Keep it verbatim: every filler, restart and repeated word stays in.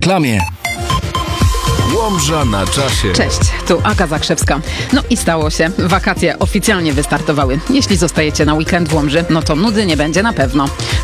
reklamie. Łomża na czasie. Cześć, tu Aga Zakrzewska. No i stało się. Wakacje oficjalnie wystartowały. Jeśli zostajecie na weekend w Łomży, no to nudy nie będzie na pewno.